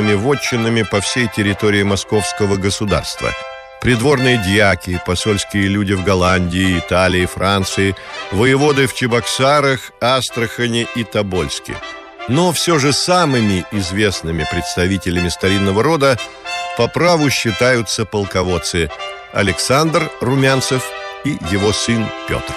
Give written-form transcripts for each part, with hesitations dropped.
многочисленными вотчинами по всей территории московского государства. Придворные дьяки, посольские люди в Голландии, Италии, Франции, воеводы в Чебоксарах, Астрахани и Тобольске. Но все же самыми известными представителями старинного рода по праву считаются полководцы Александр Румянцев и его сын Петр.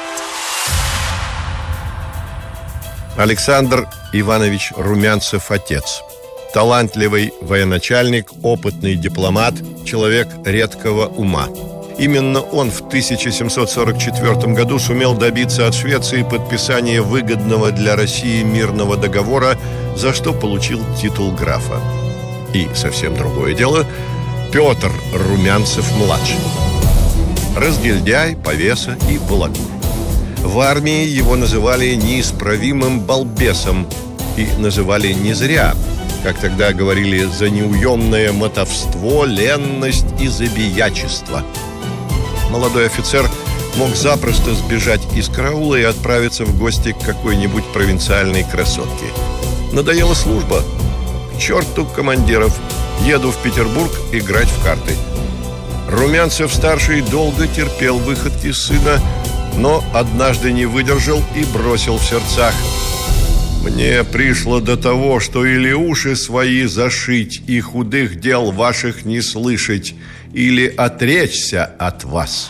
Александр Иванович Румянцев – отец. Талантливый военачальник, опытный дипломат, человек редкого ума. Именно он в 1744 году сумел добиться от Швеции подписания выгодного для России мирного договора, за что получил титул графа. И совсем другое дело – Петр Румянцев-младший. Разгильдяй, повеса и балагур. В армии его называли неисправимым балбесом, и называли не зря. Как тогда говорили, за неуемное мотовство, ленность и забиячество. Молодой офицер мог запросто сбежать из караула и отправиться в гости к какой-нибудь провинциальной красотке. Надоела служба. К черту командиров. Еду в Петербург играть в карты. Румянцев-старший долго терпел выходки сына, но однажды не выдержал и бросил в сердцах: «Мне пришло до того, что или уши свои зашить и худых дел ваших не слышать, или отречься от вас».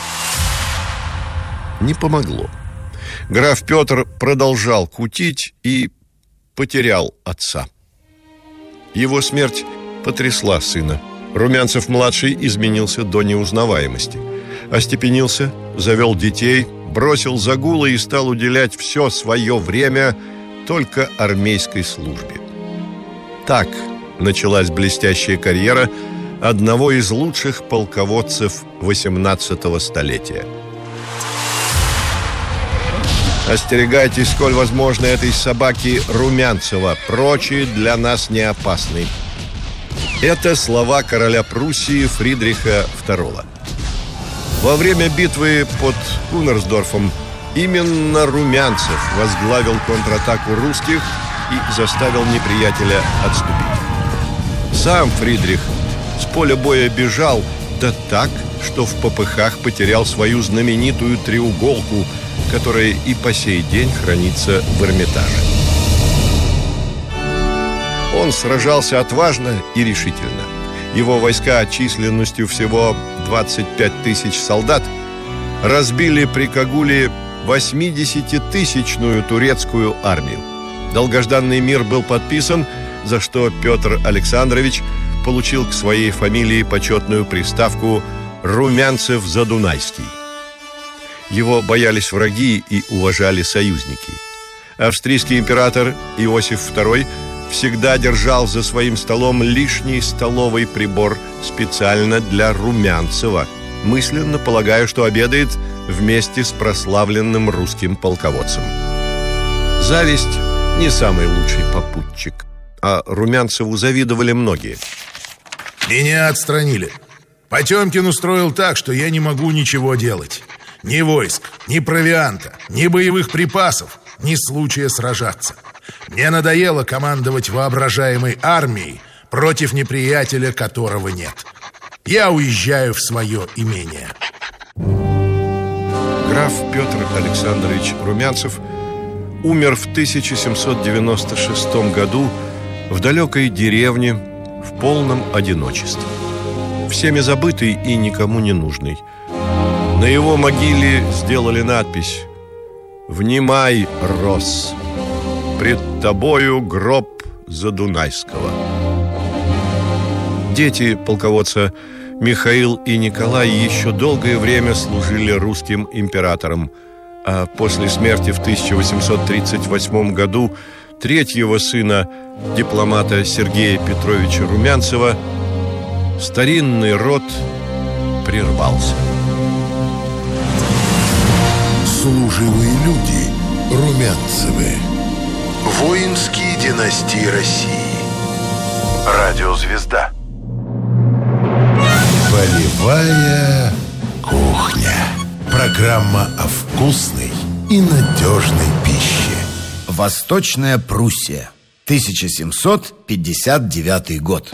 Не помогло. Граф Петр продолжал кутить и потерял отца. Его смерть потрясла сына. Румянцев-младший изменился до неузнаваемости. Остепенился, завел детей, бросил загулы и стал уделять все свое время только армейской службе. Так началась блестящая карьера одного из лучших полководцев XVIII столетия. Остерегайтесь, сколь возможно, этой собаки Румянцева. Прочие для нас не опасны. Это слова короля Пруссии Фридриха II. Во время битвы под Кунерсдорфом именно Румянцев возглавил контратаку русских и заставил неприятеля отступить. Сам Фридрих с поля боя бежал, да так, что в попыхах потерял свою знаменитую треуголку, которая и по сей день хранится в Эрмитаже. Он сражался отважно и решительно. Его войска численностью всего 25 тысяч солдат разбили при Кагуле 80-тысячную турецкую армию. Долгожданный мир был подписан, за что Петр Александрович получил к своей фамилии почетную приставку Румянцев-Задунайский. Его боялись враги и уважали союзники. Австрийский император Иосиф II всегда держал за своим столом лишний столовый прибор специально для Румянцева, мысленно полагая, что обедает вместе с прославленным русским полководцем. Зависть не самый лучший попутчик, а Румянцеву завидовали многие. Меня отстранили. Потемкин устроил так, что я не могу ничего делать. Ни войск, ни провианта, ни боевых припасов, ни случая сражаться. Мне надоело командовать воображаемой армией против неприятеля, которого нет. Я уезжаю в свое имение. Граф Петр Александрович Румянцев умер в 1796 году в далекой деревне в полном одиночестве. Всеми забытый и никому не нужный. На его могиле сделали надпись: «Внимай, Рос, пред тобою гроб Задунайского». Дети полководца Михаил и Николай еще долгое время служили русским императорам, а после смерти в 1838 году третьего сына, дипломата Сергея Петровича Румянцева, старинный род прервался. Служивые люди Румянцевы. Воинские династии России. Радиозвезда. Полевая кухня. Программа о вкусной и надежной пище. Восточная Пруссия, 1759 год.